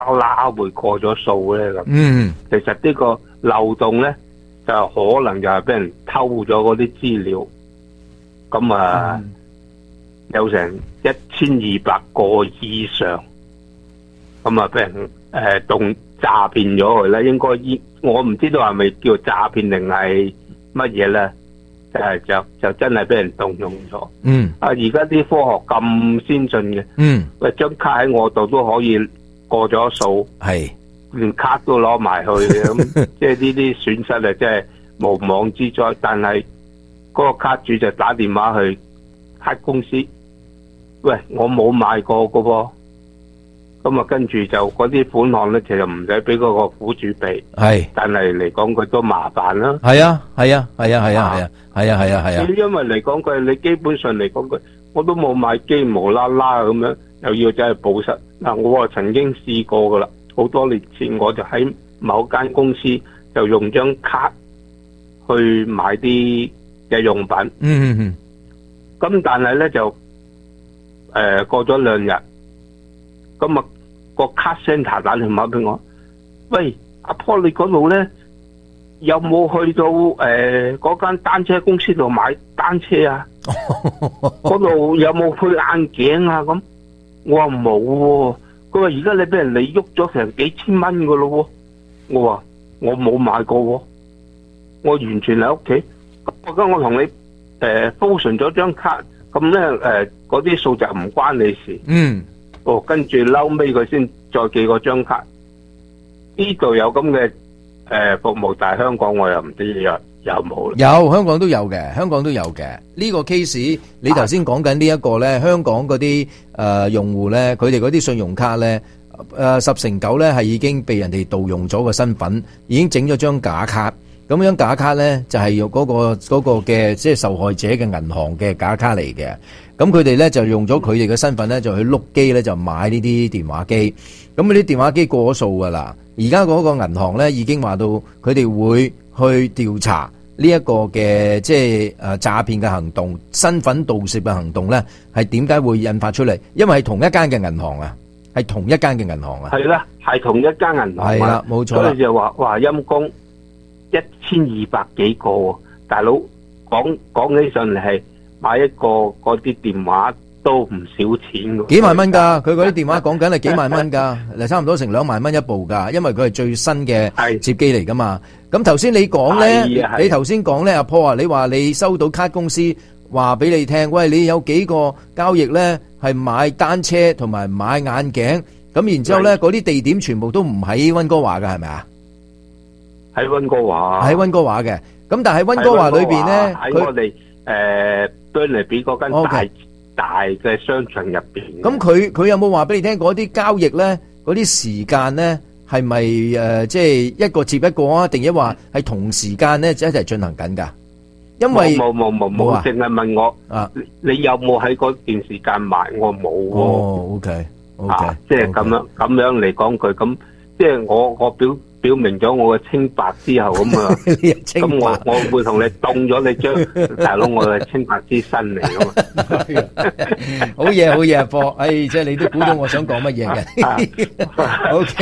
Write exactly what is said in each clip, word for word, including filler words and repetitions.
拉回過咗數咧咁。 嗯， 其實呢個漏洞咧就可能就係俾人偷咗嗰啲資料，咁啊、嗯、有成一千二百個以上，咁啊俾人誒動詐騙咗佢咧，應該依我唔知道係咪叫詐騙定係乜嘢咧？誒就就真係俾人動用咗。 嗯。 啊！而家啲科學咁先進嘅。 嗯。 喂，張卡喺我度都可以過咗數。 係。 連卡都攞埋去嘅，咁即係呢啲損失啊，真係無妄之災。但係嗰個卡主就打電話去卡公司，喂，我冇買過噶噃。咁啊，跟住就嗰啲款項咧，其實唔使俾嗰個苦主俾。係，但係嚟講佢都麻煩啦。係啊，係啊，係啊，係啊，係啊，係啊，係啊，係啊。因為嚟講佢，你基本上嚟講佢，我都冇買機，無啦啦咁樣，又要真係報失。嗱，我啊曾經試過噶啦，好多年前我就喺某間公司就用張卡去買啲嘅用品。嗯嗯嗯。咁但係咧就誒、呃、過咗兩日。咁啊，個卡 center 打電話俾我，喂，阿 Paul 你嗰度咧有冇去到誒嗰間單車公司度買單車啊？嗰度有冇配眼鏡啊？咁我話冇喎，佢話而家你俾人哋喐咗成幾千蚊噶咯喎，我話我冇買過喎，我完全喺屋企，我跟我同你誒 fusion 咗張卡，咁咧誒嗰啲數就唔關你事。嗯。哦，跟住嬲尾佢先再寄個張卡，呢度有咁嘅誒服務，但係香港我又唔知有有冇。有，香港都有嘅，香港都有嘅。呢個 case 你頭先講緊呢一個咧，香港嗰啲誒用戶咧，佢哋嗰啲信用卡咧，誒十成九咧係已經被人哋盜用咗個身份，已經整咗張假卡。咁樣假卡咧就係用嗰個嗰個嘅即係受害者嘅銀行嘅假卡嚟嘅。咁佢哋咧就用咗佢哋嘅身份咧，就去碌機咧就買呢啲電話機。咁嗰啲電話機過咗數噶啦。而家嗰個銀行咧已經話到，佢哋會去調查呢一個嘅即係誒詐騙嘅行動、身份盜竊嘅行動咧，係點解會引發出嚟？因為係同一間嘅銀行啊，係同一間嘅銀行啊。係啦，係同一間銀行。係啦，冇錯啦。所以就話話陰公一千二百幾個喎，大佬講講起上嚟係。買一個嗰啲電話都唔少錢㗎，幾萬蚊㗎，佢嗰啲電話講緊係幾萬蚊㗎，嚟差唔多成兩萬蚊一部㗎，因為佢係最新嘅接機嚟㗎嘛。咁頭先你講咧，你頭先講咧，阿 Paul 啊，你話你收到卡公司話俾你聽，喂，你有幾個交易咧係買單車同埋買眼鏡，咁然之後咧嗰啲地點全部都唔喺溫哥華㗎，係咪啊？喺溫哥華，喺溫哥華嘅。咁但係溫哥華裏邊咧，喺我哋誒。對嚟俾嗰間大、okay. 大嘅商場入邊，咁佢佢有冇話俾你聽嗰啲交易咧，嗰啲時間咧係咪誒，即係一個接一個啊？定係話係同時間咧一齊進行緊噶？因為冇冇冇冇，淨係問我啊，你有冇喺嗰段時間買？我冇。哦 ，OK OK，啊、即係咁樣咁、okay. 樣嚟講佢咁，即係我我表。表明咗我嘅清白之後咁啊，咁我我會同你凍咗你張大佬，我係清白之身嚟噶嘛。好嘢好嘢，波，哎，即係你都估到我想講乜嘢嘅。O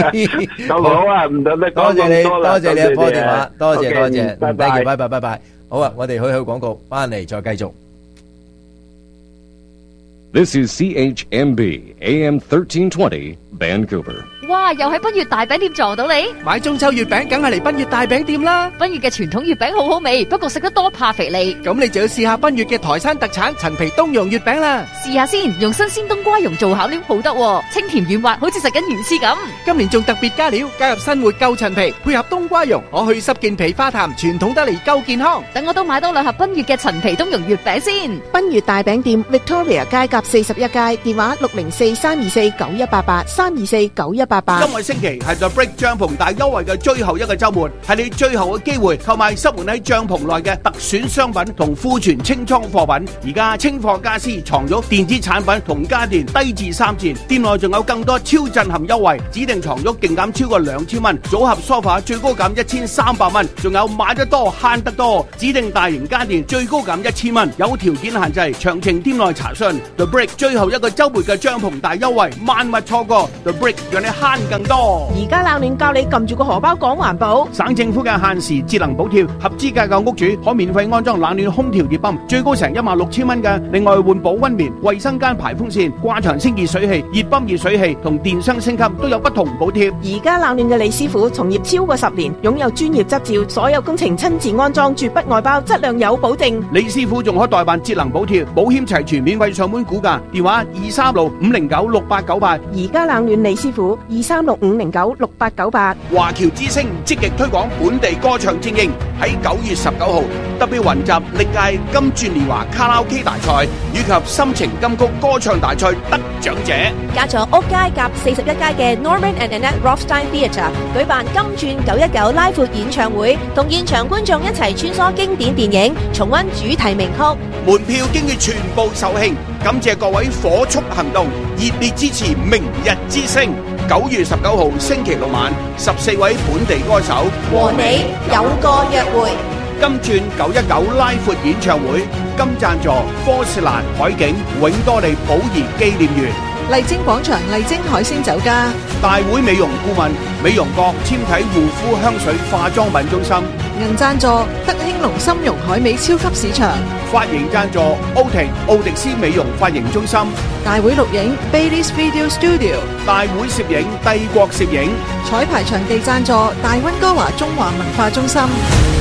K， 好啊，唔得咩？多謝你，多謝你阿波電話，多謝多謝，拜拜，拜拜拜拜。好啊，我哋去去廣告，翻嚟再繼續。 This is C H M B A M thirteen twenty Vancouver。 哇！又喺賓悅大餅店撞到你， 買中秋月餅梗係嚟賓悅大餅店啦。 賓悅嘅傳統月餅好好味，不過食得多怕肥膩。 咁你就要試下賓悅嘅台山特產陳皮冬蓉月餅啦。 試下先，用新鮮冬瓜蓉做餡料好得，清甜軟滑，好似食緊魚翅咁。 今年仲特別加料，加入新活夠陳皮，配合冬瓜蓉，可去濕健脾化痰，傳統得嚟夠健康。 等我都買多兩盒賓悅嘅陳皮冬蓉月餅先。 賓悅大餅店 Victoria 街甲四十一街，電話六零四三二四九一八八三二四九一八八。 今個星期係 The Brick 帳篷大優惠嘅最後一個週末，係你最後嘅機會購買塞滿喺帳篷內嘅特選商品同庫存清倉貨品。而家清貨家私藏咗電子產品同家電低至三折，店內仲有更多超震撼優惠，指定藏咗勁減超過兩千蚊，組合梳化最高減一千三百蚊，仲有買得多慳得多，指定大型家電最高減一千蚊，有條件限制，詳情店內查詢。The Brick 最後一個週末嘅帳篷大優惠，萬勿錯過。The Brick 讓你慳慳更多。 而家冷暖教你撳住個荷包講環保。 省政府嘅限時節能補貼，合資格嘅屋主可免費安裝冷暖空調熱泵，最高成一萬六千蚊嘅。另外換保溫棉、衛生間排風扇、掛牆清熱水器、熱泵熱水器同電箱升級都有不同補貼。 而家冷暖嘅李師傅從業超過十年，擁有專業執照，所有工程親自安裝，絕不外包，質量有保證。 李師傅仲可代辦節能補貼，保險齊全，免費上門估價，電話二三六五零九六八九八。 而家冷暖李師傅二三六五零九六八九八。 華僑之聲積極推廣本地歌唱精英，喺九月十九號特別雲集歷屆金鑽年華卡拉 OK 大賽以及心情金曲歌唱大賽得獎者， 加咗屋街夾四十一街嘅 Norman and Annette Rothstein Theatre 舉辦金鑽九一九拉闊演唱會，同現場觀眾一齊穿梭經典電影，重溫主題名曲。 門票經已全部售罄，感謝各位火速行動，熱烈支持明日之星。九月十九號星期六晚，十四位本地歌手和你有個約會。 金鑽九一九拉闊演唱會，金贊助科士蘭海景永多利寶儀紀念園。 麗晶廣場麗晶海鮮酒家。 大會美容顧問美容閣纖體護膚香水化妝品中心。 銀贊助德興隆深融海味超級市場。 髮型贊助奧婷奧迪斯美容髮型中心。 大會錄影 Bailey's Video Studio。 大會攝影帝國攝影。 彩排場地贊助大溫哥華中華文化中心。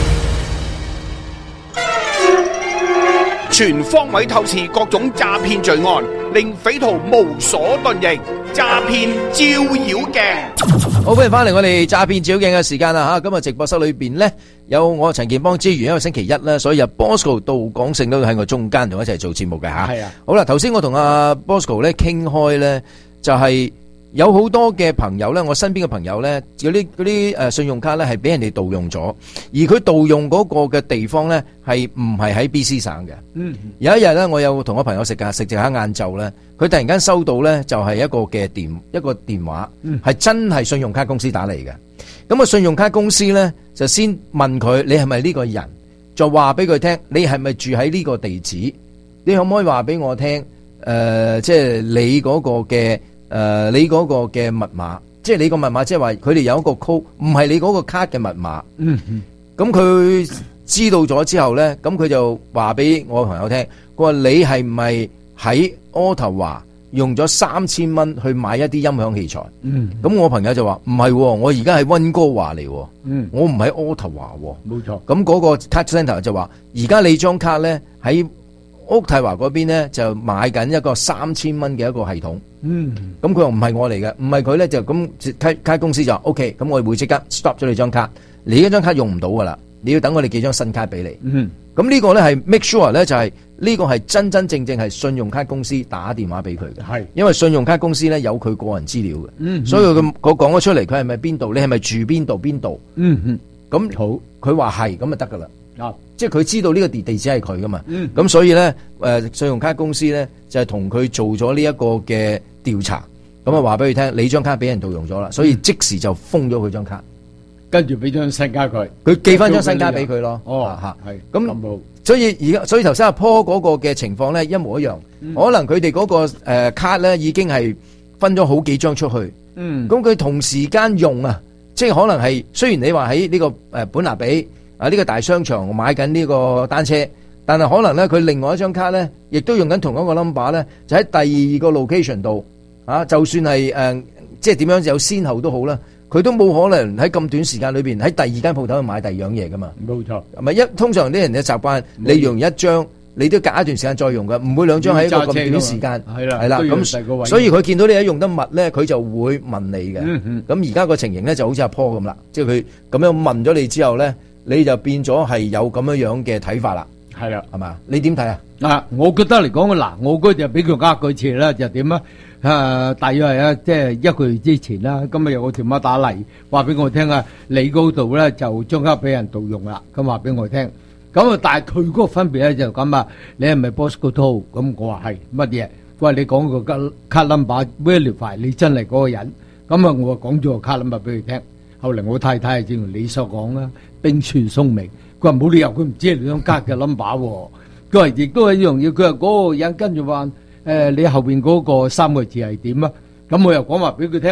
全方位透視各種詐騙罪案，令匪徒無所遁形。詐騙照妖鏡， 好，歡迎翻嚟我哋詐騙照妖鏡嘅時間啦吓！今日直播室裏邊呢，有我陳健邦之餘，因為星期一啦，所以有 Bosco 杜廣勝都喺我中間同我一齊做節目嘅吓。係啊，好啦，頭先我同阿 Bosco 咧傾開咧，就係、是。有好多嘅朋友咧，我身邊嘅朋友咧，嗰啲嗰啲誒信用卡咧係俾人哋盜用咗，而佢盜用嗰個嘅地方咧係唔係喺 B C 省嘅。嗯，有一日咧，我有同我朋友食㗎，食食下晏晝咧，佢突然間收到咧就係一個嘅電一個電話，係、嗯、真係信用卡公司打嚟嘅。咁啊，信用卡公司咧就先問佢你係咪呢個人，就話俾佢聽你係咪住喺呢個地址，你可唔可以話俾我聽？誒、呃，即係你嗰個嘅。誒、呃，你嗰個嘅密碼，即係你個密碼，即係話佢哋有一個 code，唔係你嗰個卡嘅密碼。嗯，咁佢知道咗之後咧，咁佢就話俾我朋友聽，佢話你係唔係喺渥太華用咗三千蚊去買一啲音響器材？嗯，咁我朋友就話唔係，我而家喺溫哥華嚟。嗯，我唔喺渥太華。冇錯。咁嗰個 card center 就話，而家你張卡咧喺渥太華嗰邊咧就買緊一個三千蚊嘅一個系統。嗯，咁佢話唔係我嚟嘅，唔係佢咧就咁卡卡公司就 O K， 咁我會即刻 stop 咗你張卡，你嗰張卡用唔到噶啦，你要等我哋寄張新卡俾你。嗯，咁呢個咧係 make sure 咧就係、是、呢個係真真正正係信用卡公司打電話俾佢嘅，係，因為信用卡公司咧有佢個人資料嘅，嗯，所以佢佢講咗出嚟，佢係咪邊度，你係咪住邊度邊度，嗯嗯，咁好，佢話係咁就得噶啦。啊！即係佢知道呢個地地址係佢噶嘛，咁、嗯、所以咧，誒、呃，信用卡公司咧就係同佢做咗呢一個嘅調查，咁啊話俾佢聽，你張卡俾人盜用咗啦，所以即時就封咗佢張卡，跟住俾張新卡佢，佢寄翻張新卡俾佢咯。哦，吓係咁，所以而家，所以頭先阿 Paul 嗰個嘅情況咧一模一樣，嗯、可能佢哋嗰個誒、呃、卡咧已經係分咗好幾張出去，嗯，咁佢同時間用啊，即係可能係雖然你話喺呢個誒本拿比。啊！呢、這個大商場買緊呢個單車，但係可能咧佢另外一張卡咧，亦都用緊同一個 number 咧，就喺第二個 location 度啊！就算係誒、呃，即係點樣有先後都好啦，佢都冇可能喺咁短時間裏邊喺第二間鋪頭去買第二樣嘢噶嘛。冇錯，係咪一通常啲人嘅習慣，你用一張，你都隔一段時間再用噶，唔會兩張喺一個咁短時間。係啦，係啦，咁所以佢見到你一用得密咧，佢就會問你嘅。咁而家個情形咧就好似阿 Paul 咁啦，即係佢咁樣問咗你之後咧。你就變咗係有咁樣樣嘅睇法啦，係啦，係嘛？你點睇啊？啊，我覺得嚟講，嗱，我嗰日俾佢呃佢錢啦，就點啊？誒，大約係啊，即係一個月之前啦。今日有個電話打嚟，話俾我聽啊，你嗰度咧就張卡俾人盜用啦。咁話俾我聽，咁啊，但係佢嗰個分別咧就咁啊，你係咪 Bosco To？咁我話係乜嘢？佢話你講個卡卡 number verify，你真係嗰個人。咁啊，我講咗個卡 number 俾佢聽。後嚟我太太正如你所講啦。冰泉聰明，佢話冇理由佢唔知係你張卡嘅 number 喎。佢話亦都係一樣嘢，佢話嗰個人跟住話誒，你後邊嗰個三個字係點啊？咁我又講話俾佢聽，我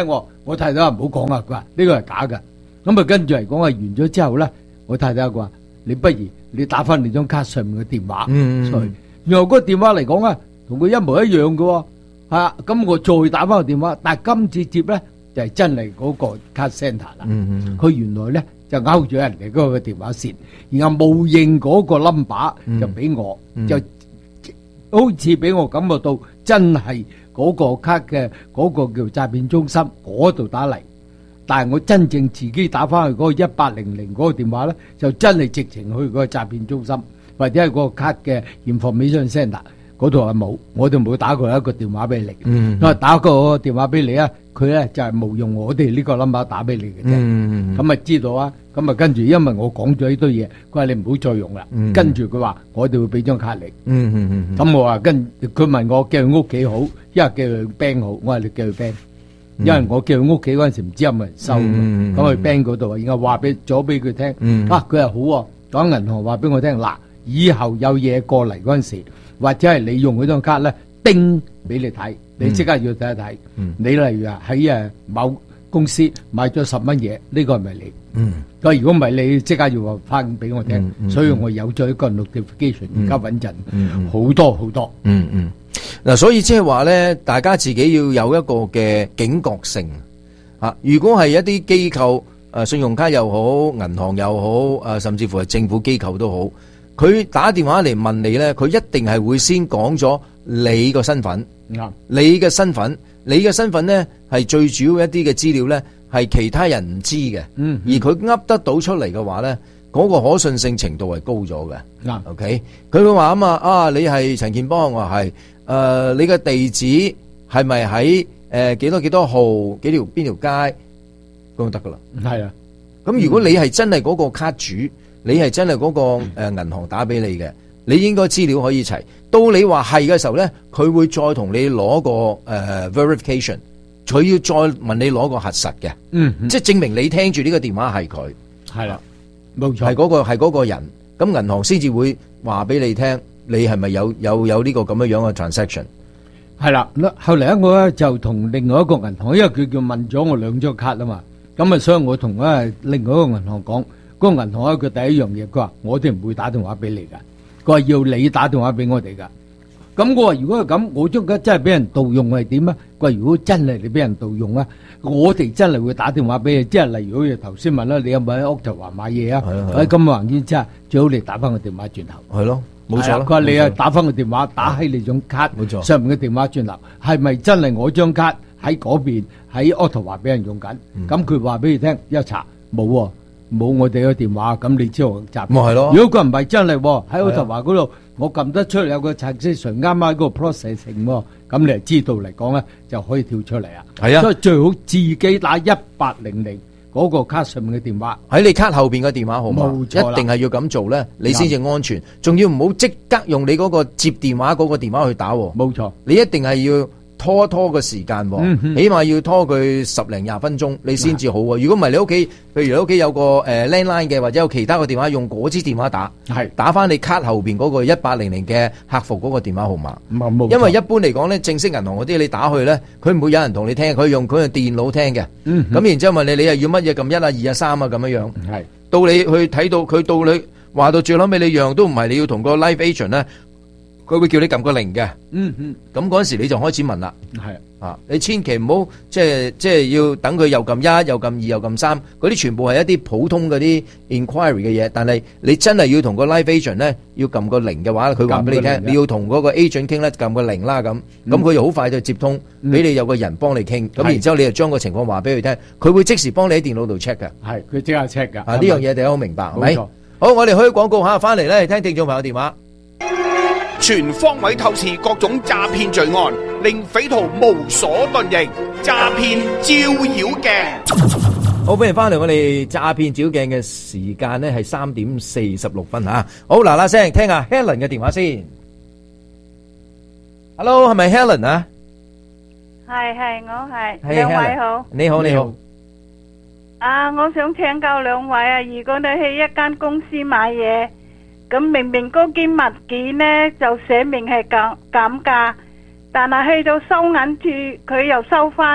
我太太話唔好講啊，佢話呢個係假嘅。咁啊跟住嚟講啊，完咗之後咧，我太太話你不如你打翻你張卡上面嘅電話， 嗯， 所以然後嗰個電話嚟講啊，同佢一模一樣嘅喎，嚇咁我再打翻個電話，但係今次接咧就係真係嗰個卡 centre 啦， 嗯嗯， 佢原來咧就勾咗人哋嗰個電話線，然後冒認嗰個 number 就俾我，就好似俾我感覺到真係嗰個卡嘅嗰個叫詐騙中心嗰度打嚟。但係我真正自己打翻去嗰個一八零零嗰個電話咧，就真係直情去嗰個詐騙中心，或者係嗰個卡嘅 information centre嗰度係冇，我哋冇打過一個電話俾你。嗯，我打個電話俾你啊，佢咧就係冇用我哋呢個 number 打俾你嘅啫。嗯，咁啊知道啊，咁啊跟住因為我講咗呢堆嘢，佢話你唔好再用啦。嗯，跟住佢話我哋會俾張卡你。嗯嗯嗯，咁我話跟佢問我叫佢屋企好，因為叫佢 bank 好，我話你叫佢 bank。因為我叫佢屋企嗰陣時唔知有冇人收，咁去 bank 嗰度，然後話俾咗俾佢聽，啊佢係好喎，講銀行話俾我聽，嗱以後有嘢過嚟嗰陣時，或者係你用嗰張卡咧，叮俾你睇，你即刻要睇一睇。你例如啊喺誒某公司買咗十蚊嘢，呢個係咪你？佢如果唔係你，即刻要話翻俾我聽，所以我有咗一個 notification，而家穩陣好多好多。 嗯嗯。嗱，所以即係話咧，大家自己要有一個嘅警覺性啊！如果係一啲機構，誒，信用卡又好，銀行又好，誒，甚至乎係政府機構都好，佢打電話嚟問你咧，佢一定係會先講咗你個身份，嗯、你嘅身份，你嘅身份咧係最主要一啲嘅資料咧係其他人唔知嘅，嗯嗯、而佢噏得到出嚟嘅話咧，嗰、嗰個可信性程度係高咗嘅。嗯、OK，佢會話啊嘛，啊你係陳健邦，我話係。誒、呃，你嘅地址係咪喺誒幾多幾多號幾條邊條街咁就得噶啦？係啊，咁如果你係真係嗰個卡主，你係真係嗰個誒銀行打俾你嘅，你應該資料可以齊。到你話係嘅時候咧，佢會再同你攞個誒、呃、verification，佢要再問你攞個核實嘅，嗯，嗯，即係證明你聽住呢個電話係佢，係啦，冇錯，係嗰個係嗰個人，咁銀行先至會話俾你聽。你係咪有有有呢個咁樣樣嘅 transaction？ 係啦，後嚟咧我咧就同另外一個銀行，因為佢叫問咗我兩張卡啊嘛，咁啊，所以我同咧另外一個銀行講，嗰個銀行咧佢第一樣嘢，佢話我哋唔會打電話俾你噶，佢話要你打電話俾我哋噶。咁我話如果係咁，我張卡真係俾人盜用係點啊？佢話如果真係你俾人盜用啊，我哋真係會打電話俾你，即係例如好似頭先問啦，你有冇喺屋頭華買嘢啊？喺金華環之後，最好你打翻個電話轉頭。係咯。冇錯，佢話你啊打翻個電話，打喺你張卡上面嘅電話轉頭，係咪真係我張卡喺嗰邊喺渥太華俾人用緊？咁佢話俾你聽，一查冇喎，冇我哋嘅電話，咁你知我詐騙。咪係咯？如果佢唔係真係喎，喺渥太華嗰度，我撳得出有個程式啱啱喺個 processing 喎，咁你係知道嚟講咧就可以跳出嚟啊。係啊，所以最好自己打一八零零。嗰個卡上面嘅電話喺你卡後邊嘅電話號碼，一定係要咁做咧，你先至安全。仲要唔好即刻用你嗰個接電話嗰個電話去打。冇錯，你一定係要拖一拖個時間，嗯、起碼要拖佢十零廿分鐘，你先至好。如果唔係你屋企，譬如你屋企有個誒 landline 嘅，或者有其他嘅電話，用嗰支電話打，係打翻你卡後邊嗰個一八零零嘅客服嗰個電話號碼。嗯、因為一般嚟講咧，正式銀行嗰啲你打去咧，佢唔會有人同你聽，佢用佢嘅電腦聽嘅。咁、嗯、然之後問你，你又要乜嘢？撳一啊、二啊、三啊咁樣樣。係到你去睇到佢到你話到最後尾，你樣都唔係，你要同個 live agent 咧。佢會叫你撳個零嘅，嗯嗯，咁嗰陣時你就開始問啦，係啊，你千祈唔好即係即係要等佢又撳一又撳二又撳三，嗰啲全部係一啲普通嗰啲 inquiry 嘅嘢，但係你真係要同個 live agent 咧要撳個零嘅話，佢話俾你聽，你要同嗰個 agent 傾咧撳個零啦咁，咁佢就好快就接通，俾你有個人幫你傾，咁然之後你就將個情況話俾佢聽，佢會即時幫你喺電腦度 check 嘅，係佢即刻 check 噶，啊呢樣嘢大家好明白係咪？好，我哋去廣告下，翻嚟咧聽聽眾朋友電話。 全方位透視各種詐騙罪案，令匪徒無所遁形。詐騙照妖鏡， 好，歡迎翻嚟我哋詐騙照鏡嘅時間呢係三點四十六分吓。好，嗱嗱聲聽下 Helen 嘅電話先。Hello， 係咪 Helen 啊？ 係係，我係兩位好。 你好你好。 啊，我想請教兩位啊，如果你去一間公司買嘢。咁明明嗰件物件呢就寫明係減減價，但係去到收銀處佢又收翻，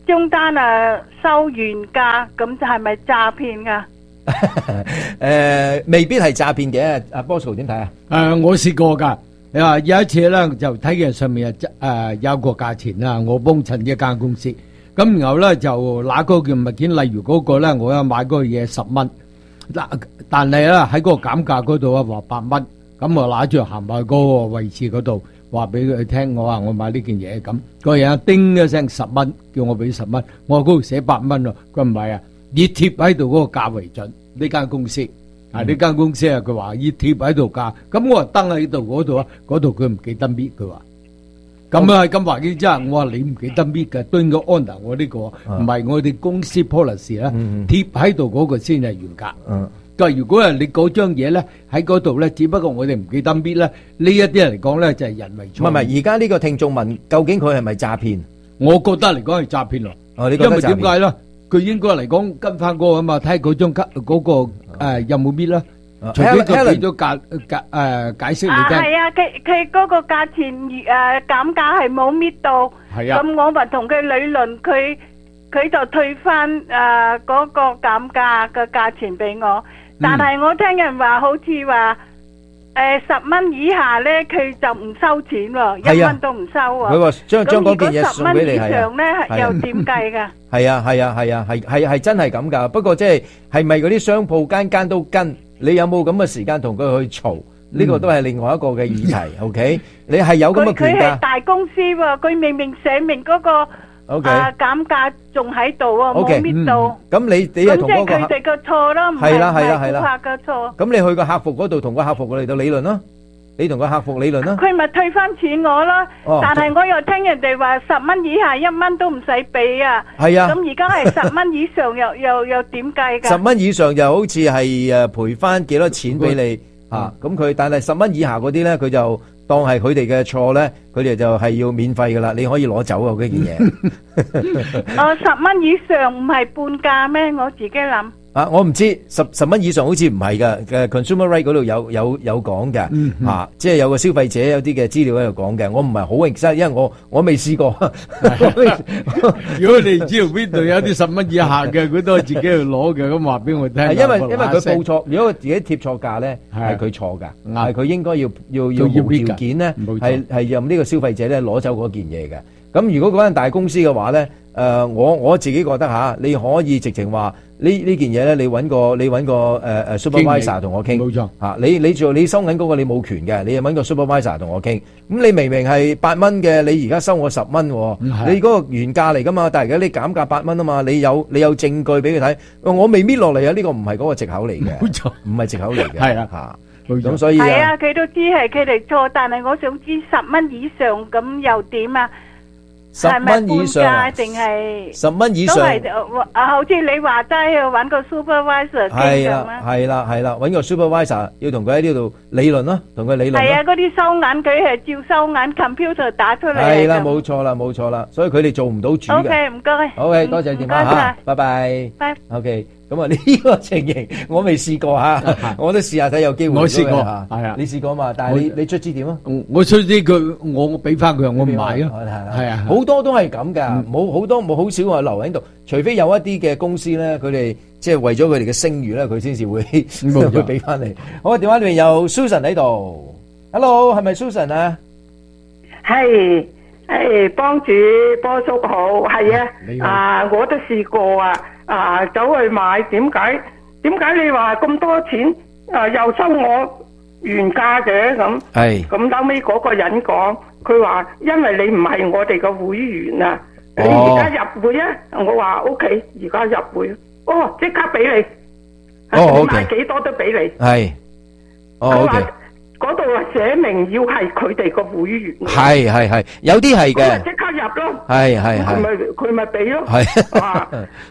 張單啊收原價，咁就係咪詐騙噶？ 誒，未必係詐騙嘅。阿 Bosco 點睇啊？ 誒，我試過㗎。你話有一次咧，就睇嘅上面啊誒有個價錢啦，我幫襯一間公司，咁然後咧就拿嗰件物件，例如嗰個咧，我有買嗰個嘢十蚊，嗱，但係咧喺嗰個減價嗰度啊話八蚊，咁我拿住行埋嗰個位置嗰度。話俾佢聽，我話我買呢件嘢咁，個人叮一聲十蚊，叫我俾十蚊，我話嗰度寫八蚊咯，佢唔係啊，以貼喺度嗰個價為準，呢間公司啊呢間公司啊，佢話以貼喺度價，咁我話登喺度嗰度啊，嗰度佢唔記得搣，佢話，咁啊咁話嘅之後，我話你唔記得搣嘅，對個 order 我呢個唔係我哋公司 policy 啦，貼喺度嗰個先係原價。佢話如果係你嗰張嘢咧喺嗰度咧，只不過我哋唔記得搣咧，呢一啲人嚟講咧就係人為錯。 唔係唔係，而家呢個聽眾問，究竟佢係咪詐騙？ 我覺得嚟講係詐騙咯。 哦，你覺得詐騙？ 因為點解咧？佢應該嚟講跟翻嗰個啊嘛，睇下嗰張卡嗰個誒有冇搣啦。除非佢俾咗價價誒解釋你聽。 啊係啊，佢佢嗰個價錢誒減價係冇搣到。係啊。咁我咪同佢理論，佢佢就退翻誒嗰個減價嘅價錢俾我。但係我聽人話，好似話誒十蚊以下咧，佢就唔收錢喎，一蚊都唔收喎。 佢話將將嗰件嘢送俾你係。 咁如果十蚊以上咧，又點計㗎？ 係啊係啊係啊係係係真係咁㗎。不過即係係咪嗰啲商鋪間間都跟？你有冇咁嘅時間同佢去嘈？呢個都係另外一個嘅議題。OK，你係有咁嘅權㗎。 佢係大公司喎，佢明明寫明嗰個。O K，減價仲喺度啊，冇搣到。 咁你你係同嗰個咁即係佢哋嘅錯咯，唔係顧客嘅錯。 咁你去個客服嗰度同個客服嚟到理論咯，你同個客服理論咯。 佢咪退翻錢我咯，但係我又聽人哋話十蚊以下一蚊都唔使俾啊。 係啊。 咁而家係十蚊以上又又又點計㗎？ 十蚊以上就好似係誒賠翻幾多錢俾你嚇，咁佢但係十蚊以下嗰啲咧，佢就。當係佢哋嘅錯咧，佢哋就係要免費噶啦，你可以攞走啊嗰件嘢。 哦，十蚊以上唔係半價咩？我自己諗。 啊，我唔知十十蚊以上好似唔係噶，嘅 consumer right 嗰度有有有講嘅，嗯嗯啊，即係有個消費者有啲嘅資料喺度講嘅，我唔係好認識，因為我我未試過。 如果你知道邊度有啲十蚊以下嘅，佢都係自己去攞嘅，咁話俾我聽。 因為因為佢報錯，如果佢自己貼錯價咧，係佢錯噶，係佢應該要要要無條件咧，係係任呢個消費者咧攞走嗰件嘢嘅。咁如果嗰間大公司嘅話咧，誒我我自己覺得嚇，你可以直情話呢呢件嘢咧，你揾個你揾個誒誒 supervisor 同我傾，冇錯嚇。你你做你收緊嗰個你冇權嘅，你又揾個 supervisor 同我傾。咁你明明係八蚊嘅，你而家收我十蚊，你嗰個原價嚟噶嘛？但係而家你減價八蚊啊嘛，你有你有證據俾佢睇，我未搣落嚟啊！呢個唔係嗰個藉口嚟嘅，冇錯，唔係藉口嚟嘅，係啊嚇。咁所以係啊，佢都知係佢哋錯，但係我想知十蚊以上咁又點啊？ 十蚊以上定係十蚊以上， 都係啊，好似你話齋要揾個 supervisor 係啦，係啦，係啦，揾個 supervisor 要同佢喺呢度理論咯，同佢理論。 係啊，嗰啲收銀佢係照收銀 computer 打出嚟。 係啦，冇錯啦，冇錯啦，所以佢哋做唔到主嘅。 OK，唔該。 OK，多謝電話嚇，拜拜。 拜。 OK。咁啊呢個情形我未試過嚇，我都試下睇有機會。我試過，係啊，你試過嘛？但係你你出資點啊？ 我出資佢，我俾翻佢，我唔買咯。係啊， 好多都係咁㗎，冇好多冇好少話留喺度，除非有一啲嘅公司咧，佢哋即係為咗佢哋嘅聲譽咧，佢先至會會俾翻你。好啊，電話裏面有 Susan 喺度 ，Hello，係咪 Susan 啊？ 係，誒幫主波叔好，係啊，啊我都試過啊。啊，走去買，點解？點解你話咁多錢？啊，又收我原價嘅咁。係。咁後尾嗰個人講，佢話因為你唔係我哋嘅會員啊，你而家入會啊？我話 O K，而家入會。哦，即刻俾你。哦 O K。買幾多都俾你。係。哦 O K。嗰度啊寫明要係佢哋個會員。 係係係，有啲係嘅。 即刻入咯。 係係係。 佢咪佢咪俾咯。 係。 啊。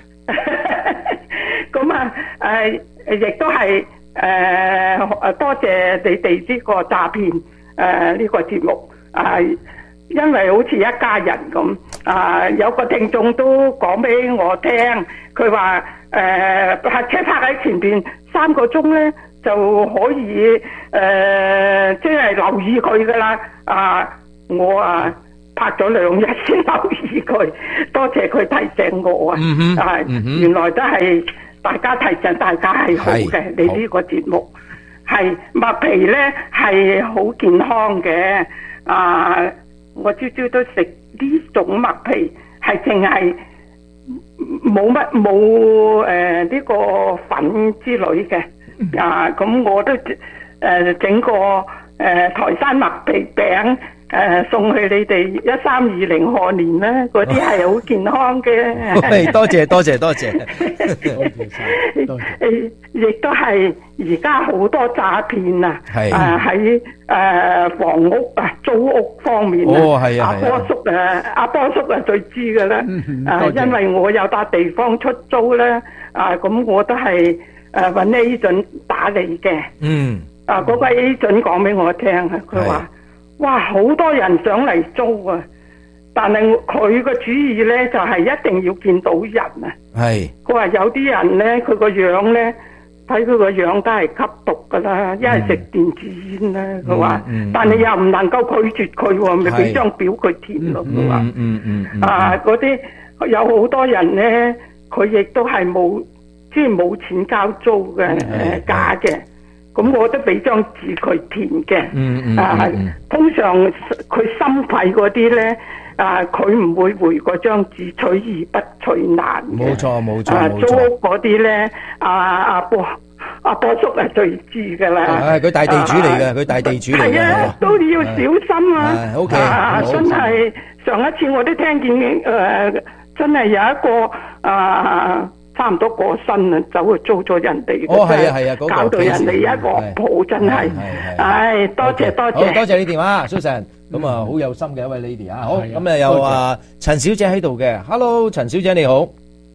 咁啊，誒，亦都係誒誒，多謝你哋呢個詐騙誒呢個節目啊，因為好似一家人咁啊，有個聽眾都講俾我聽，佢話誒泊車泊喺前邊三個鐘咧就可以誒，即係留意佢噶啦啊，我啊泊咗兩日先留意。 佢，多謝佢提醒我啊！ 嗯哼啊， 嗯哼原來都係大家提醒大家係好嘅， 係你呢個節目係麥皮咧係好健康嘅。啊，我朝朝都食呢種麥皮，係淨係冇乜冇誒呢個粉之類嘅。啊，咁我都誒整個誒台山麥皮餅。誒、呃，送去你哋一三二零賀年啦，嗰啲係好健康嘅。 多謝多謝多謝， 誒，亦都係而家好多詐騙啊！ 係誒喺誒房屋啊租屋方面啊， 哦係啊阿波叔誒阿波叔啊最知噶啦。誒，因為我有笪地方出租咧，啊咁我都係誒搵 agent 打理嘅。 嗯。 啊，嗰個 agent 講俾我聽啊，佢話。哇！好多人上嚟租啊，但係佢個主意咧就係、是、一定要見到人啊。係。佢話有啲人咧，佢個樣咧，睇佢個樣都係吸毒噶啦，一係食電子煙啦。佢話，但係又唔能夠拒絕佢喎，咪俾張表佢填咯。佢話，嗯嗯嗯嗯、啊嗰啲有好多人咧，佢亦都係冇即係冇錢交租嘅，誒假嘅。咁我都俾張紙佢填嘅，嗯嗯、啊，通常佢心肺嗰啲咧，啊，佢唔會回嗰張紙，取易不取難嘅。冇錯冇錯，啊，租屋嗰啲咧，阿阿波阿波叔係最知噶啦。係佢大地主嚟嘅，佢大地主嚟嘅。係啊，都要小心啊。O K，啊，真係上一次我都聽見誒，真係有一個啊。差唔多過身啦，走去租咗人哋，哦係啊係啊，搞到人哋一鑊泡，真係，唉，多謝多謝，好多謝你電話 ，Susan，咁啊好有心嘅一位 lady 啊，好，咁啊有啊陳小姐喺度嘅 ，Hello， 陳小姐你好，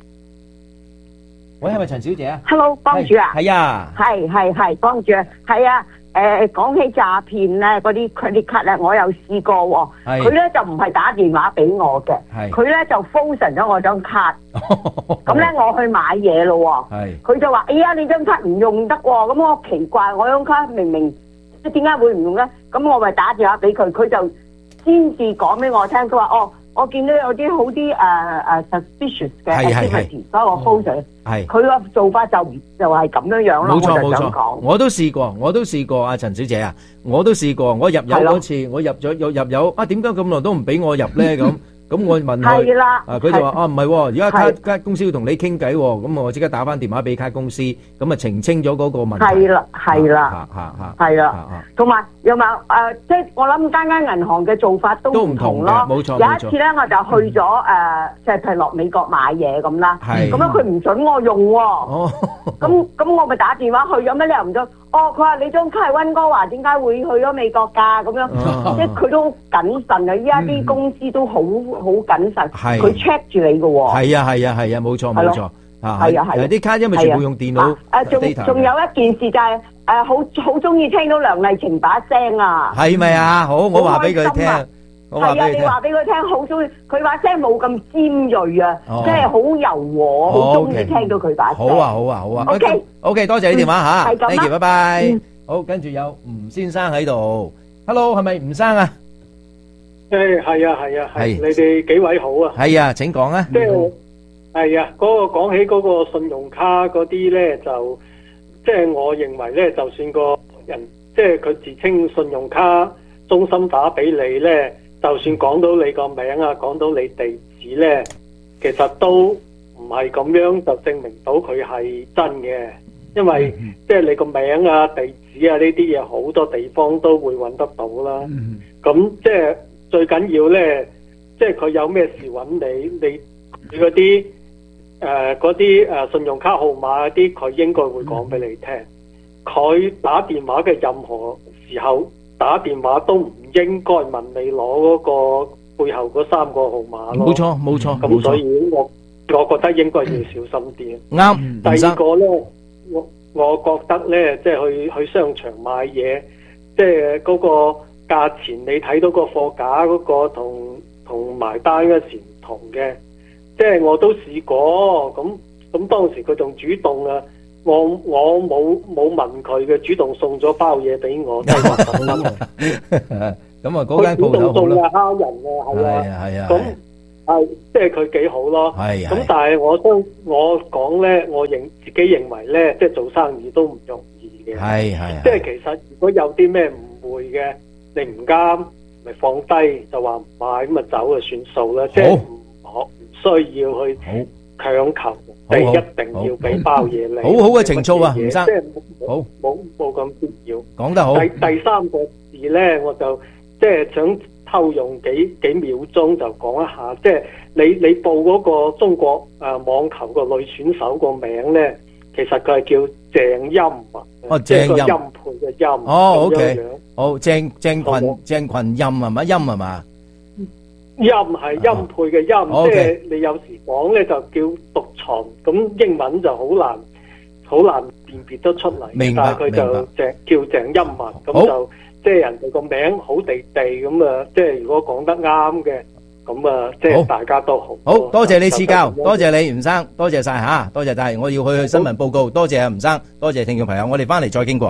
喂係咪陳小姐啊 ？Hello， 幫主啊， 係啊， 係係係幫主啊，係啊。誒，講起詐騙咧，嗰啲 credit card 咧，我有試過喎。佢咧就唔係打電話俾我嘅，佢咧就 frozen 咗我張卡。咁咧我去買嘢咯，佢就話：哎呀，你張卡唔用得喎。咁我奇怪，我張卡明明即係點解會唔用咧？咁我咪打電話俾佢，佢就先至講俾我聽。佢話：哦，我見到有啲好啲誒誒 suspicious 嘅 activity，所以我 frozen。係佢個做法就就係咁樣樣咯，冇錯冇錯，我都試過，我都試過啊，陳小姐啊，我都試過，我入油嗰次，我入咗入入油啊，點解咁耐都唔俾我入咧？咁咁我問佢，啊佢就話啊唔係，而家卡卡公司要同你傾偈，咁我即刻打翻電話俾卡公司，咁啊澄清咗嗰個問題。係啦係啦，嚇嚇嚇，係啦，同埋有冇誒？即係我諗間間銀行嘅做法都唔同咯，冇錯。有一次咧，我就去咗誒，即係落美國買嘢咁啦，咁樣佢唔準我用喎，咁咁我咪打電話去，有咩理由唔得？哦，佢話你張卡係溫哥華，點解會去咗美國㗎？咁樣，即係佢都好謹慎啊！依家啲公司都好好謹慎，佢 check 住你㗎喎。係啊係啊係啊，冇錯冇錯，啊係啊係啊，啲卡因為全部用電腦 data。誒仲仲有一件事就係誒好好中意聽到梁麗晴把聲啊！係咪啊？好，我話俾佢聽。係啊，你話俾佢聽，好中意佢把聲冇咁尖銳啊，即係好柔和，好中意聽到佢把聲。好啊，好啊，好啊。O K，O K，多謝你電話吓，thank you，拜拜。好，跟住有吳先生喺度 ，Hello， 係咪吳生啊？ 誒，係啊，係啊，係。你哋幾位好啊？係啊，請講啊。即係係啊，嗰個講起嗰個信用卡嗰啲咧，就即係我認為咧，就算個人即係佢自稱信用卡中心打俾你咧。就算講到你個名啊，講到你地址咧，其實都唔係咁樣就證明到佢係真嘅，因為即係你個名啊、地址啊呢啲嘢，好多地方都會揾得到啦。咁即係最緊要咧，即係佢有咩事揾你，你你嗰啲誒嗰啲誒信用卡號碼嗰啲，佢應該會講俾你聽。佢打電話嘅任何時候，打電話都唔應該問你攞嗰個背後嗰三個號碼咯。冇錯冇錯，咁所以我我覺得應該要小心啲。啱、嗯。第二個咧，我我覺得咧，即係去去商場買嘢，即係嗰個價錢，你睇到個貨架嗰個同同埋單嗰時唔同嘅。即係我都試過，咁咁當時佢仲主動啊。我我冇冇問佢嘅，主動送咗包嘢俾我，即係話咁啦。咁啊，嗰間鋪頭好啦。佢主動送啊，蝦人啊，係啊，係啊。咁係即係佢幾好咯。 係咁，但係我都我講咧，我認自己認為咧，即係做生意都唔容易嘅。 係係， 即係其實如果有啲咩誤會嘅，你唔啱咪放低就話唔買，咁咪走就算數啦。即係唔可唔需要去強求。即係一定要俾包嘢你， 好好嘅情操啊，吳生， 即係好冇冇咁必要。 講得好。 第第三個字咧，我就即係想偷用幾幾秒鐘就講一下，即係你你報嗰個中國誒網球個女選手個名咧，其實佢係叫鄭欽文， 哦， 即係個鄭欽欽佩嘅欽。 哦，OK， 咁樣樣好，鄭鄭群鄭群欽係咪？欽係嘛？ 音係音配嘅音， 哦即係 OK 你有時講咧就叫獨床，咁英文就好難好難辨別得出嚟。 明白但係佢就明鄭叫鄭欽文， 好咁就即係人哋個名好地地咁啊！即係如果講得啱嘅，咁啊即係大家都好。 好多謝你賜教， 就咁樣多謝你吳生，多謝晒吓，多謝晒，我要去去新聞報告，多謝啊吳生，多謝聽眾朋友，我哋翻嚟再經過。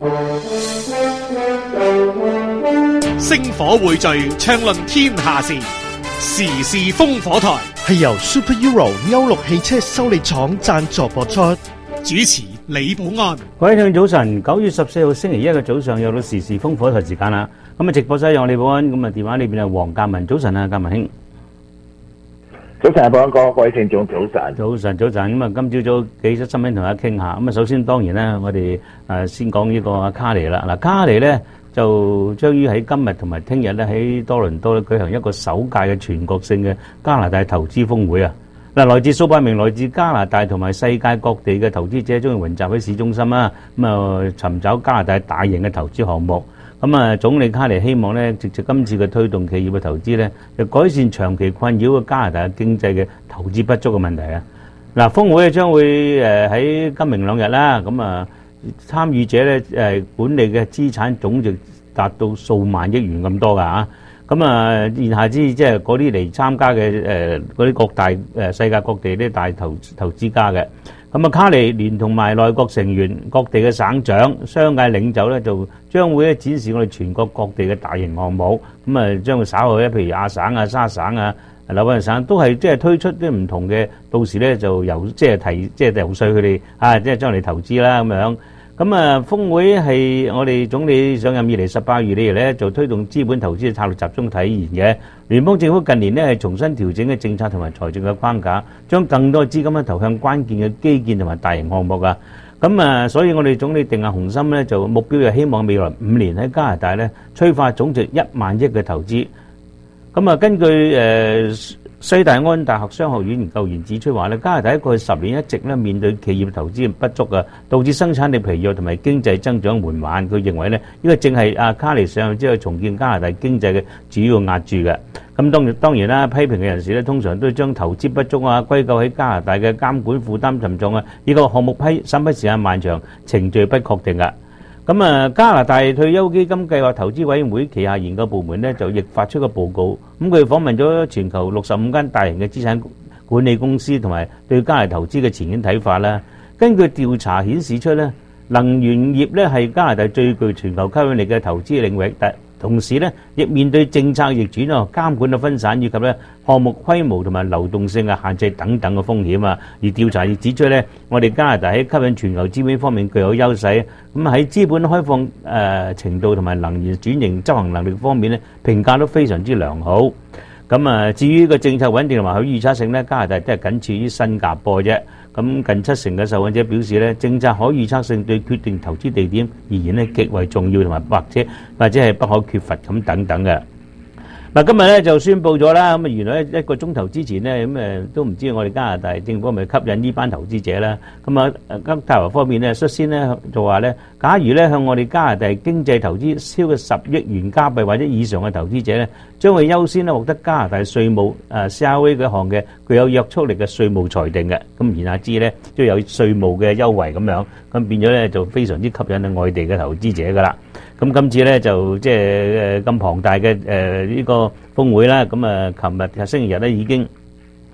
星火匯聚，暢論天下事，時事烽火台係由 Super Euro 歐陸汽車修理廠贊助播出。 主持李寶安。 各位聽眾早晨，九月十四號星期一嘅早上又到時事烽火台時間啦。咁啊，直播室有李寶安，咁啊電話裏邊係黃鑑文。早晨啊，鑑文兄。 早晨啊，寶安哥，各位聽眾早晨。 早晨，早晨。咁啊，今朝早幾則新聞同大家傾下。咁啊，首先當然咧，我哋誒先講呢個阿卡尼啦。嗱，卡尼咧就將於喺今日同埋聽日咧喺多倫多咧舉行一個首屆嘅全國性嘅加拿大投資峰會啊！嗱，來自數百名來自加拿大同埋世界各地嘅投資者將會雲集喺市中心啊！咁啊，尋找加拿大大型嘅投資項目。咁啊，總理卡尼希望咧，藉著今次嘅推動企業嘅投資咧，就改善長期困擾嘅加拿大嘅經濟嘅投資不足嘅問題啊！嗱，峰會將會誒喺今明兩日啦，咁啊參與者咧誒管理嘅資產總值達到數萬億元咁多㗎嚇。咁啊，言下之意即係嗰啲嚟參加嘅誒嗰啲各大誒世界各地啲大投投資家嘅。咁啊，卡尼連同埋內閣成員、各地嘅省長、商界領袖咧，就將會咧展示我哋全國各地嘅大型項目。咁啊，將會稍後咧，譬如亞省啊、沙省啊、紐賓省都係即係推出啲唔同嘅，到時咧就由即係提即係遊說佢哋啊，即係將嚟投資啦咁樣。咁啊，峰會係我哋總理上任以嚟十八月以嚟咧，就推動資本投資嘅策略集中體現嘅。聯邦政府近年咧係重新調整嘅政策同埋財政嘅框架，將更多資金咧投向關鍵嘅基建同埋大型項目啊。咁啊，所以我哋總理定下雄心咧，就目標就希望未來五年喺加拿大咧催化總值一萬億嘅投資。咁啊，根據誒西大安大學商學院研究員指出話咧，加拿大過去十年一直咧面對企業投資不足啊，導致生產力疲弱同埋經濟增長緩慢。佢認為咧，呢個正係阿卡尼上任之後重建加拿大經濟嘅主要壓住嘅。咁當然當然啦，批評嘅人士咧通常都將投資不足啊歸咎喺加拿大嘅監管負擔沉重啊，呢個項目批審批時間漫長，程序不確定㗎。咁啊，加拿大退休基金計劃投資委員會旗下研究部門咧就亦發出個報告，咁佢訪問咗全球六十五間大型嘅資產管理公司，同埋對加拿大投資嘅前景睇法啦。根據調查顯示出咧，能源業咧係加拿大最具全球吸引力嘅投資領域，但同時咧亦面對政策逆轉啊、監管嘅分散以及咧項目規模同埋流動性嘅限制等等嘅風險啊。而調查亦指出咧，我哋加拿大喺吸引全球資本方面具有優勢，咁喺資本開放誒、呃、程度同埋能源轉型執行能力方面咧，評價都非常之良好。咁啊，至於個政策穩定同埋可預測性咧，加拿大都係僅次於新加坡啫。咁近七成嘅受訪者表示咧，政策可預測性對決定投資地點而言咧極為重要，同埋或者或者係不可缺乏咁等等嘅。嗱，今日咧就宣布咗啦，咁啊原來一個鐘頭之前咧，咁誒都唔知我哋加拿大政府係咪吸引呢班投資者啦。咁啊，金大華方面咧率先咧就話咧，假如咧向我哋加拿大經濟投資超過十億元加幣或者以上嘅投資者咧，將會優先咧獲得加拿大稅務誒 C R A 嗰項嘅具有約束力嘅稅務裁定嘅。咁言下之意咧，都有稅務嘅優惠咁樣，咁變咗咧就非常之吸引到外地嘅投資者噶啦。咁今次咧就即係誒咁龐大嘅誒呢個峰會啦，咁啊，琴日星期日咧已經啊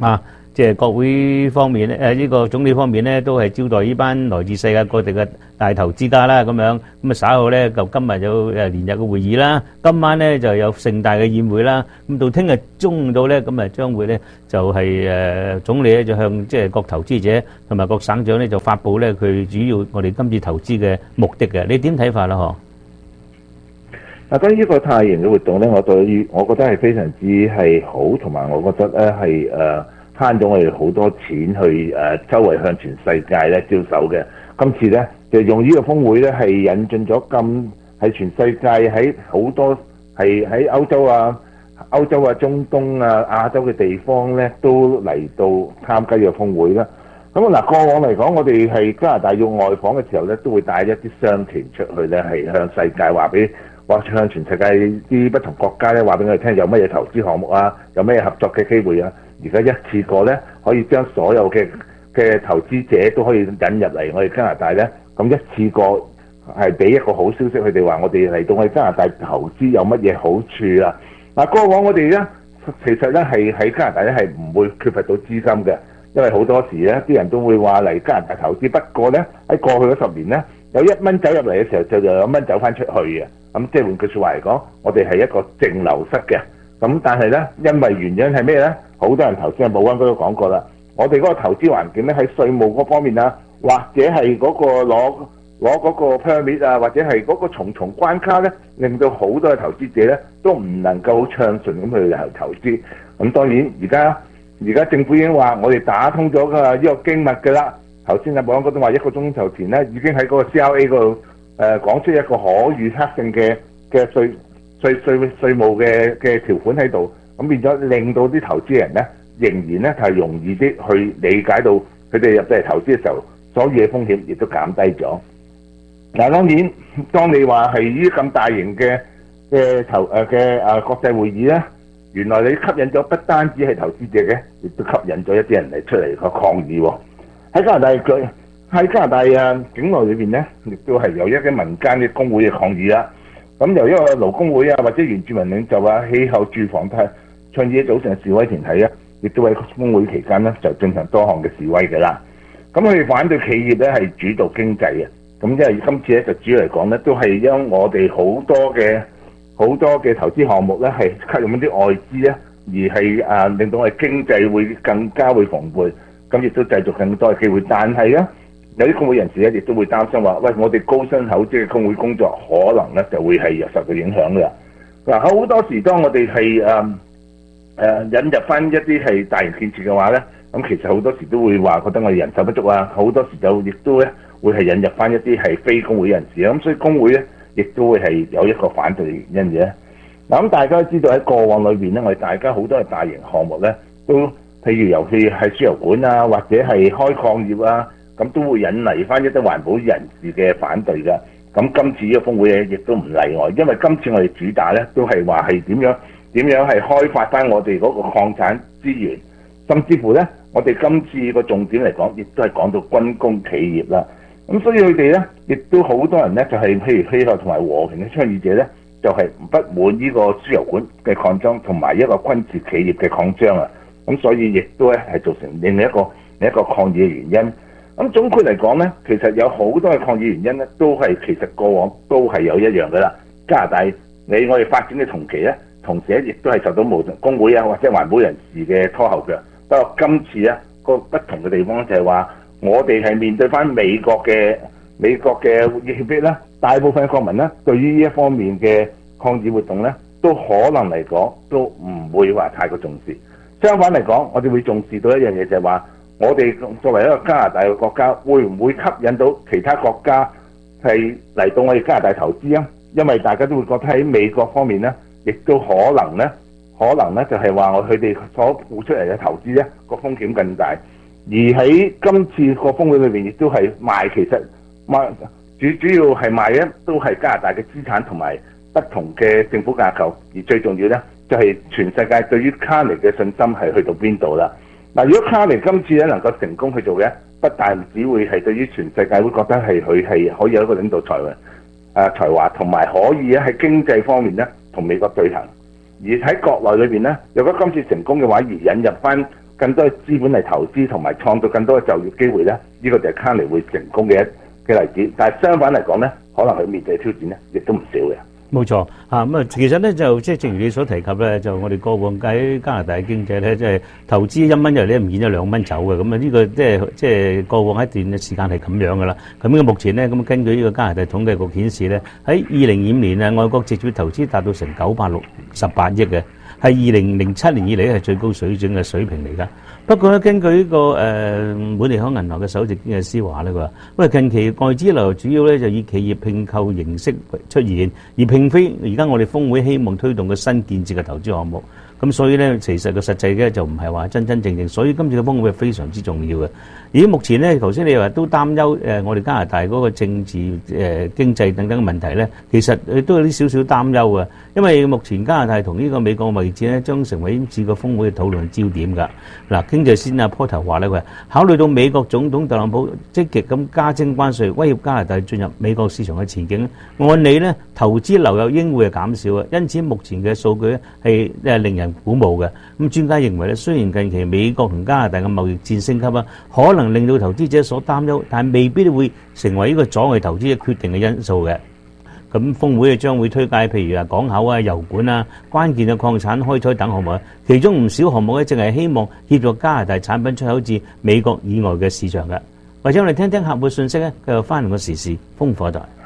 即係國會方面咧，誒呢個總理方面咧，都係招待呢班來自世界各地嘅大投資家啦，咁樣咁啊稍後咧就今日有誒連日嘅會議啦，今晚咧就有盛大嘅宴會啦，咁到聽日中午到咧，咁啊將會咧就係誒總理咧就向即係各投資者同埋各省長咧就發布咧佢主要我哋今次投資嘅目的嘅，你點睇法啦？嗬？ 嗱，關於呢個太陽嘅活動咧，我對於我覺得係非常之係好，同埋我覺得咧係誒慳咗我哋好多錢去誒、呃、周圍向全世界咧招手嘅。今次咧就用呢個峰會咧係引進咗咁喺全世界喺好多係喺歐洲啊、歐洲啊、中東啊、亞洲嘅地方咧都嚟到參加呢個峰會啦。咁嗱，過往嚟講，我哋係加拿大要外訪嘅時候咧，都會帶一啲商團出去咧，係向世界話俾。或向全世界啲不同國家咧話俾我哋聽有乜嘢投資項目啊，有乜嘢合作嘅機會啊。而家一次過咧可以將所有嘅嘅投資者都可以引入嚟我哋加拿大咧，咁一次過係俾一個好消息，佢哋話我哋嚟到我哋加拿大投資有乜嘢好處啊。嗱，過往我哋咧其實咧係喺加拿大咧係唔會缺乏到資金嘅，因為好多時咧啲人都會話嚟加拿大投資，不過咧喺過去嗰十年咧有一蚊走入嚟嘅時候就有一蚊走翻出去嘅。咁即係換句説話嚟講，我哋係一個淨流失嘅。咁但係咧，因為原因係咩咧？好多人頭先喺保安哥都講過啦。我哋嗰個投資環境咧喺稅務嗰方面啊，或者係嗰個攞攞嗰個 permit 啊，或者係嗰個重重關卡咧，令到好多嘅投資者咧都唔能夠好暢順咁去投資。咁當然而家而家政府已經話我哋打通咗㗎呢個經脈㗎啦。頭先阿保安哥都話一個鐘頭前咧已經喺嗰個 C R A 嗰度。誒、呃、講出一個可預測性嘅嘅稅稅稅稅務嘅嘅條款喺度，咁變咗令到啲投資人咧仍然咧係、就是、容易啲去理解到佢哋入到嚟投資嘅時候，所有嘅風險亦都減低咗。嗱、啊，當然當你話係呢啲咁大型嘅嘅投誒嘅誒國際會議咧，原來你吸引咗不單止係投資者嘅，亦都吸引咗一啲人嚟出嚟個抗議喎。喺加拿大佢。喺加拿大啊境內裏邊咧，亦都係有一啲民間嘅工會嘅抗議啦。咁由一個勞工會啊，或者原住民領袖啊、氣候住房派倡議組成嘅示威團體啊，亦都喺峰會期間咧就進行多項嘅示威嘅啦。咁佢哋反對企業咧係主導經濟嘅。咁因為今次咧就主要嚟講咧，都係因我哋好多嘅好多嘅投資項目咧係吸引一啲外資咧，而係啊令到我哋經濟會更加會蓬勃，咁亦都製造更多嘅機會。但係咧，有啲工會人士咧，亦都會擔心話：喂，我哋高薪厚職嘅工會工作，可能咧就會係受到影響㗎。嗱，好多時當我哋係誒誒引入翻一啲係大型建設嘅話咧，咁其實好多時都會話覺得我哋人手不足啊。好多時就亦都咧會係引入翻一啲係非工會人士啊。咁所以工會咧亦都會係有一個反對嘅原因嘅。嗱，咁大家都知道喺過往裏邊咧，我哋大家好多係大型項目咧，都譬如尤其係輸油管啊，或者係開礦業啊。咁都會引嚟翻一啲環保人士嘅反對㗎。咁今次呢個峰會咧，亦都唔例外，因為今次我哋主打咧，都係話係點樣點樣係開發翻我哋嗰個礦產資源，甚至乎咧，我哋今次個重點嚟講，亦都係講到軍工企業啦。咁所以佢哋咧，亦都好多人咧，就係、是、譬如氣候同埋和平嘅倡議者咧，就係、是、不滿呢個輸油管嘅擴張同埋一個軍事企業嘅擴張啊。咁所以亦都咧係造成另一個另一個抗議嘅原因。咁總括嚟講咧，其實有好多嘅抗議原因咧，都係其實過往都係有一樣噶啦。加拿大你我哋發展嘅同期咧，同時咧亦都係受到無同工會啊或者環保人士嘅拖後腳。不過今次咧個不同嘅地方就係話，我哋係面對翻美國嘅美國嘅脅迫啦，大部分國民咧對於呢一方面嘅抗議活動咧，都可能嚟講都唔會話太過重視。相反嚟講，我哋會重視到一樣嘢就係話，我哋作為一個加拿大嘅國家，會唔會吸引到其他國家係嚟到我哋加拿大投資啊？因為大家都會覺得喺美國方面咧，亦都可能咧，可能咧就係話我佢哋所付出嚟嘅投資咧個風險更大。而喺今次個峰會裏邊，亦都係賣其實賣主主要係賣咧都係加拿大嘅資產同埋不同嘅政府架構。而最重要咧就係、是、全世界對於卡尼嘅信心係去到邊度啦。嗱，如果卡尼今次咧能夠成功去做嘅，不但只會係對於全世界會覺得係佢係可以有一個領導才華，誒才華同埋可以咧喺經濟方面咧同美國對衡。而喺國內裏邊咧，如果今次成功嘅話，而引入翻更多嘅資本嚟投資，同埋創造更多嘅就業機會咧，呢、呢個就係卡尼會成功嘅一嘅例子。但係相反嚟講咧，可能佢面對挑戰咧，亦都唔少嘅。 冇錯啊，咁啊，其實咧就即係正如你所提及咧，就我哋過往喺加拿大嘅經濟咧，即係投資一蚊入嚟唔見咗兩蚊走嘅，咁啊呢個即係即係過往一段嘅時間係咁樣噶啦。咁嘅目前咧，咁根據呢個加拿大統計局顯示咧，喺二零二五年啊，外國直接投資達到成九百六十八億嘅，係二零零七年以嚟係最高水準嘅水平嚟㗎。不過咧，根據呢個誒本地行銀行嘅首席經濟師話咧，佢話：喂，近期外資流主要咧就以企業併購形式出現，而並非而家我哋峰會希望推動嘅新建設嘅投資項目。咁所以咧，其實個實際嘅就唔係話真真正正，所以今次嘅峰會係非常之重要嘅。而目前咧，頭先你話都擔憂誒，我哋加拿大嗰個政治誒經濟等等嘅問題咧，其實都有啲少少擔憂嘅，因為目前加拿大同呢個美國位置咧，將成為今次個峰會嘅討論焦點㗎。嗱，經濟先阿 Porter 話咧，佢考慮到美國總統特朗普積極咁加徵關稅，威脅加拿大進入美國市場嘅前景，按理咧投資流入應會係減少嘅，因此目前嘅數據咧係誒令人鼓舞嘅。咁專家認為咧，雖然近期美國同加拿大嘅貿易戰升級啊，可能令到投資者所擔憂，但係未必會成為呢個阻礙投資者決定嘅因素嘅。咁峰會將會推介譬如啊港口啊、油管啊、關鍵嘅礦產開採等項目，其中唔少項目咧，淨係希望協助加拿大產品出口至美國以外嘅市場嘅。或者我哋聽聽客戶信息咧，繼續翻嚟個時事風火台。